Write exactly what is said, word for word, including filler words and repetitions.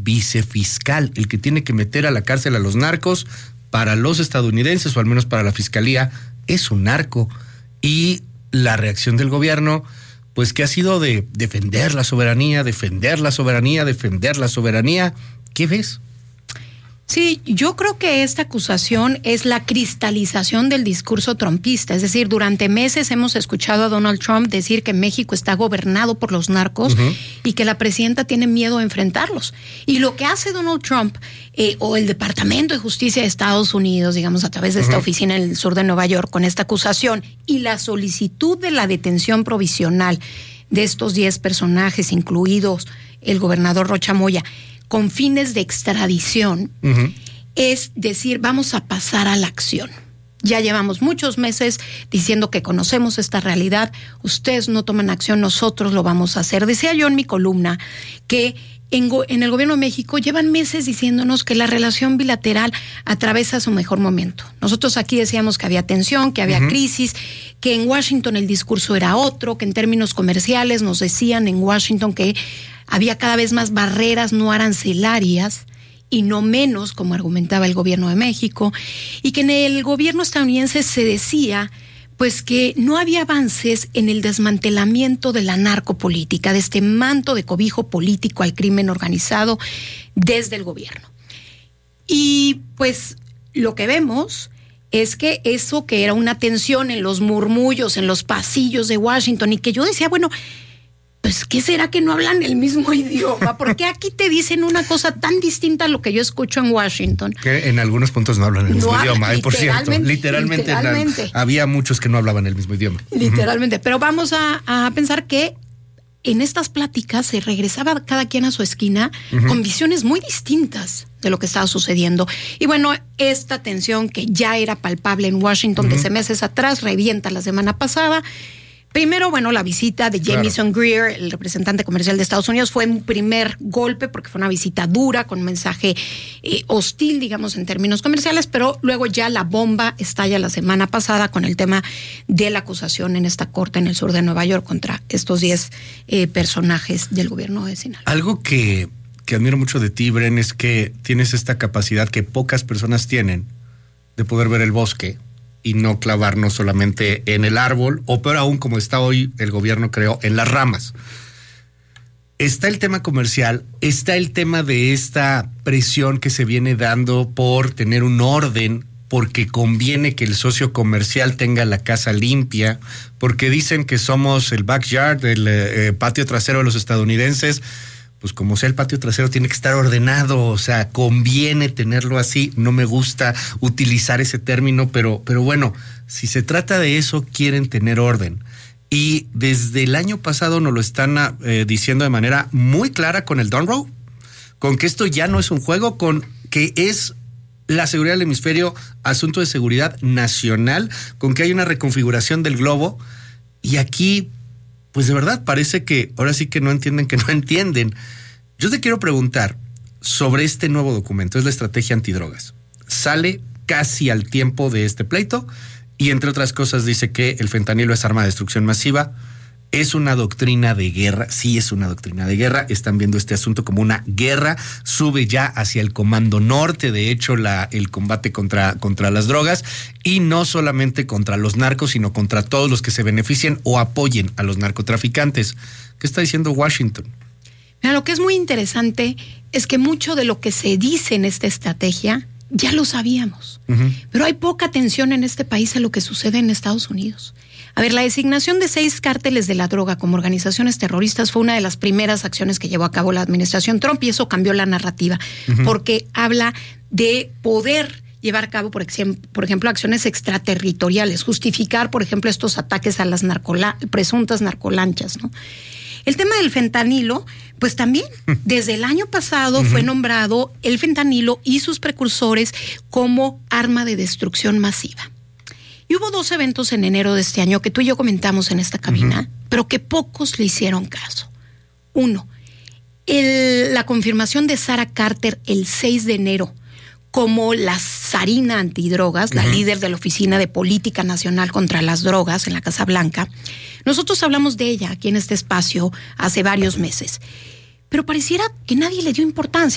vicefiscal, el que tiene que meter a la cárcel a los narcos. Para los estadounidenses, o al menos para la fiscalía, es un narco. Y la reacción del gobierno, pues que ha sido de defender la soberanía, defender la soberanía, defender la soberanía. ¿Qué ves? Sí, yo creo que esta acusación es la cristalización del discurso trumpista. Es decir, durante meses hemos escuchado a Donald Trump decir que México está gobernado por los narcos uh-huh. y que la presidenta tiene miedo a enfrentarlos. Y lo que hace Donald Trump eh, o el Departamento de Justicia de Estados Unidos, digamos, a través de esta uh-huh. oficina en el sur de Nueva York, con esta acusación y la solicitud de la detención provisional de estos diez personajes, incluidos el gobernador Rocha Moya, con fines de extradición, uh-huh. es decir, vamos a pasar a la acción. Ya llevamos muchos meses diciendo que conocemos esta realidad, ustedes no toman acción, nosotros lo vamos a hacer. Decía yo en mi columna que en, go- en el gobierno de México llevan meses diciéndonos que la relación bilateral atraviesa su mejor momento. Nosotros aquí decíamos que había tensión, que había uh-huh. crisis, que en Washington el discurso era otro, que en términos comerciales nos decían en Washington que había cada vez más barreras no arancelarias y no menos, como argumentaba el gobierno de México, y que en el gobierno estadounidense se decía pues que no había avances en el desmantelamiento de la narcopolítica, de este manto de cobijo político al crimen organizado desde el gobierno. Y pues lo que vemos es que eso que era una tensión en los murmullos, en los pasillos de Washington, y que yo decía, bueno, pues, ¿qué será que no hablan el mismo idioma? ¿Por qué aquí te dicen una cosa tan distinta a lo que yo escucho en Washington? Que en algunos puntos no hablan el mismo no idioma, y por cierto, literalmente, literalmente. La, había muchos que no hablaban el mismo idioma. Literalmente, uh-huh. pero vamos a, a pensar que en estas pláticas se regresaba cada quien a su esquina uh-huh. con visiones muy distintas de lo que estaba sucediendo. Y bueno, esta tensión que ya era palpable en Washington uh-huh. desde meses atrás, revienta la semana pasada. Primero, bueno, la visita de Jamieson claro. Greer, el representante comercial de Estados Unidos, fue un primer golpe porque fue una visita dura, con un mensaje eh, hostil, digamos, en términos comerciales, pero luego ya la bomba estalla la semana pasada con el tema de la acusación en esta corte en el sur de Nueva York contra estos diez eh, personajes del gobierno de Sinaloa. Algo que, que admiro mucho de ti, Bren, es que tienes esta capacidad que pocas personas tienen de poder ver el bosque y no clavarnos solamente en el árbol, o peor aún, como está hoy el gobierno, creo, en las ramas. Está el tema comercial, está el tema de esta presión que se viene dando por tener un orden, porque conviene que el socio comercial tenga la casa limpia, porque dicen que somos el backyard, el eh, patio trasero de los estadounidenses. Pues como sea el patio trasero tiene que estar ordenado, o sea, conviene tenerlo así. No me gusta utilizar ese término, pero, pero bueno, si se trata de eso, quieren tener orden. Y desde el año pasado nos lo están eh, diciendo de manera muy clara con el Don't Row, con que esto ya no es un juego, con que es la seguridad del hemisferio, asunto de seguridad nacional, con que hay una reconfiguración del globo. Y aquí, pues de verdad parece que ahora sí que no entienden que no entienden. Yo te quiero preguntar sobre este nuevo documento, es la estrategia antidrogas. Sale casi al tiempo de este pleito y entre otras cosas dice que el fentanilo es arma de destrucción masiva, es una doctrina de guerra, sí es una doctrina de guerra, están viendo este asunto como una guerra, sube ya hacia el Comando Norte, de hecho la, el combate contra, contra las drogas, y no solamente contra los narcos, sino contra todos los que se beneficien o apoyen a los narcotraficantes. ¿Qué está diciendo Washington? Mira, lo que es muy interesante es que mucho de lo que se dice en esta estrategia ya lo sabíamos, uh-huh. pero hay poca atención en este país a lo que sucede en Estados Unidos. A ver, la designación de seis cárteles de la droga como organizaciones terroristas fue una de las primeras acciones que llevó a cabo la administración Trump y eso cambió la narrativa, uh-huh. porque habla de poder llevar a cabo, por ejemplo, por ejemplo, acciones extraterritoriales, justificar, por ejemplo, estos ataques a las narcola- presuntas narcolanchas, ¿no? El tema del fentanilo, pues también, desde el año pasado uh-huh. fue nombrado el fentanilo y sus precursores como arma de destrucción masiva. Y hubo dos eventos en enero de este año que tú y yo comentamos en esta cabina, uh-huh. pero que pocos le hicieron caso. Uno, el, la confirmación de Sarah Carter el seis de enero como la zarina antidrogas, uh-huh. la líder de la Oficina de Política Nacional contra las Drogas en la Casa Blanca. Nosotros hablamos de ella aquí en este espacio hace varios meses, pero pareciera que nadie le dio importancia.